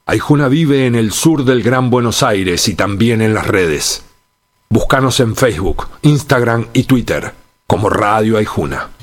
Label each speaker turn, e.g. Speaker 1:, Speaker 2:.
Speaker 1: Aijuna vive en el sur del Gran Buenos Aires y también en las redes. Búscanos en Facebook, Instagram y Twitter como Radio Aijuna.